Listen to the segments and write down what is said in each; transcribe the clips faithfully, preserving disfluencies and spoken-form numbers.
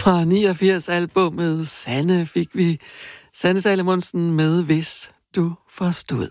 Fra niogfirs-albummet Sanne fik vi Sanne Salomonsen med Hvis du forstod.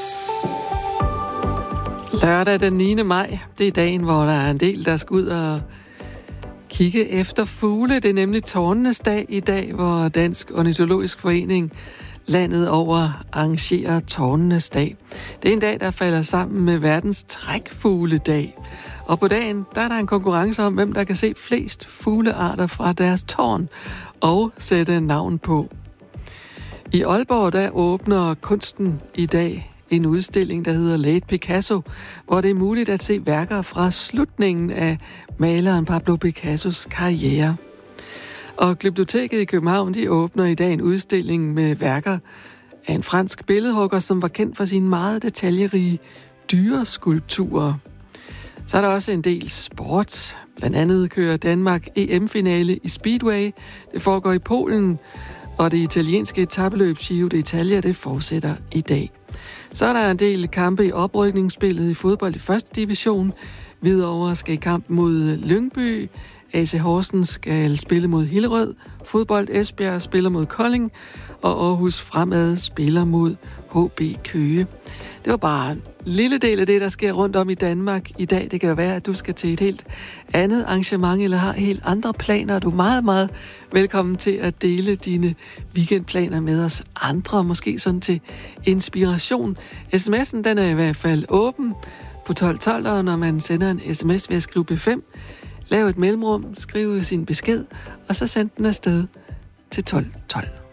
Lørdag den niende maj, det er dagen, hvor der er en del, der skal ud og kigge efter fugle. Det er nemlig tårnenes dag i dag, hvor Dansk Ornitologisk Forening landet over arrangerer tårnenes dag. Det er en dag, der falder sammen med verdens trækfugledag. Og på dagen, der er der en konkurrence om, hvem der kan se flest fuglearter fra deres tårn og sætte navn på. I Aalborg, der åbner kunsten i dag en udstilling, der hedder Late Picasso, hvor det er muligt at se værker fra slutningen af maleren Pablo Picassos karriere. Og Glyptoteket i København, de åbner i dag en udstilling med værker af en fransk billedhugger, som var kendt for sine meget detaljerige dyreskulpturer. Så er der også en del sport. Blandt andet kører Danmark E M-finale i Speedway. Det foregår i Polen, og det italienske etapeløb Giro d'Italia, det fortsætter i dag. Så er der en del kampe i oprykningsspillet i fodbold i første division. Hvidovre skal i kamp mod Lyngby. A C Horsens skal spille mod Hillerød. Fodbold Esbjerg spiller mod Kolding. Og Aarhus Fremad spiller mod H B Køge. Det var bare en lille del af det, der sker rundt om i Danmark i dag. Det kan jo være, at du skal til et helt andet arrangement, eller har helt andre planer. Du er meget, meget velkommen til at dele dine weekendplaner med os andre, måske sådan til inspiration. sms'en, den er i hvert fald åben på tolv tolv, og når man sender en sms ved at skrive B fem, lav et mellemrum, skriv sin besked, og så send den afsted til tolv tolv.